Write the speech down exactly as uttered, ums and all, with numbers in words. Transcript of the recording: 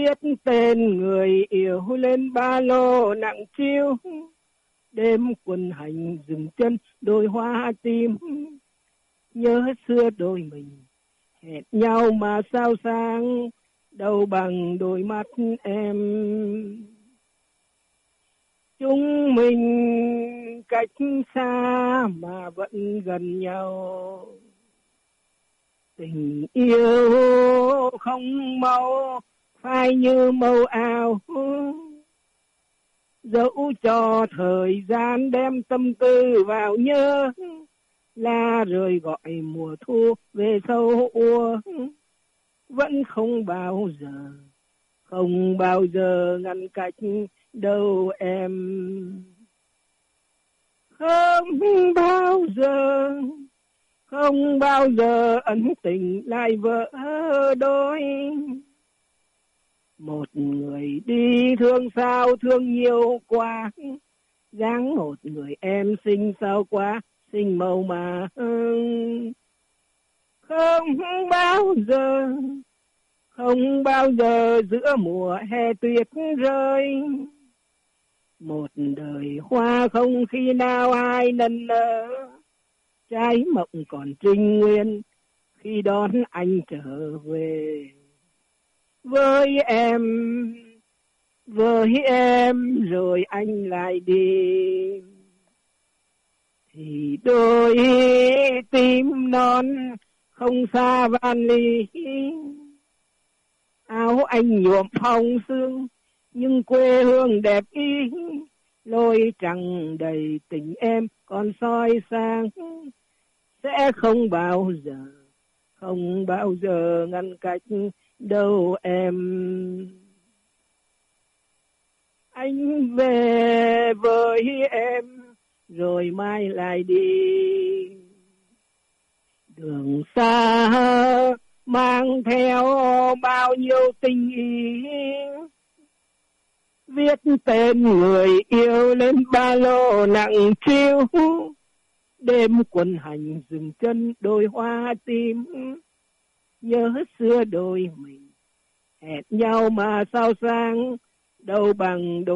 viết tên người yêu lên ba lô nặng chiếu, đêm quân hành dừng chân đôi hoa tim, nhớ xưa đôi mình hẹn nhau mà sao sáng, đâu bằng đôi mắt em. Chúng mình cách xa mà vẫn gần nhau, tình yêu không mau phai như màu áo, dẫu cho thời gian đem tâm tư vào nhớ, lá rơi gọi mùa thu về sâu úa, vẫn không bao giờ, không bao giờ ngăn cách đâu em. Không bao giờ, không bao giờ ân tình lại vỡ đôi. Một người đi thương sao thương nhiều quá, dáng một người em xinh sao quá, xinh màu mà. Không bao giờ, không bao giờ giữa mùa hè tuyết rơi, một đời hoa không khi nào ai nần nở, trái mộng còn trinh nguyên khi đón anh trở về. Với em, với em rồi anh lại đi, thì đôi tim non không xa van ly. Áo anh nhuộm hồng sương nhưng quê hương đẹp ý, lối trăng đầy tình em còn soi sáng, sẽ không bao giờ, không bao giờ ngăn cách đâu em. Anh về với em rồi mai lại đi, đường xa mang theo bao nhiêu tình ý, viết tên người yêu lên ba lô nặng chiếu, đêm quân hành dừng chân đôi hoa tim, nhớ xưa đôi mình hẹn nhau mà sao sáng, đâu bằng đôi